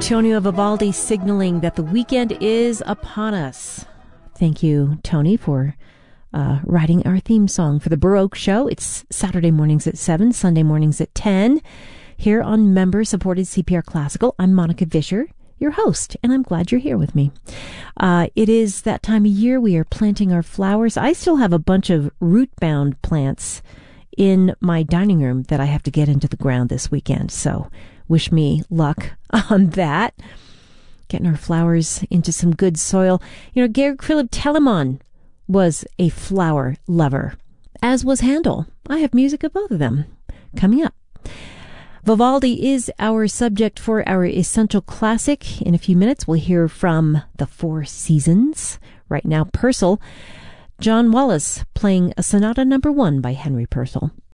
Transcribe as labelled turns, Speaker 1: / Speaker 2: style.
Speaker 1: Antonio Vivaldi signaling that the weekend is upon us. Thank you, Tony, for writing our theme song for the Baroque Show. It's Saturday mornings at 7, Sunday mornings at 10. Here on member-supported CPR Classical, I'm Monica Vischer, your host, and I'm glad you're here with me. It is that time of year we are planting our flowers. I still have a bunch of root-bound plants in my dining room that I have to get into the ground this weekend, so wish me luck on that. Getting our flowers into some good soil. You know, Georg Philipp Telemann was a flower lover, as was Handel. I have music of both of them coming up. Vivaldi is our subject for our Essential Classic. In a few minutes, we'll hear from the Four Seasons. Right now, Purcell. John Wallis playing a Sonata No. 1 by Henry Purcell.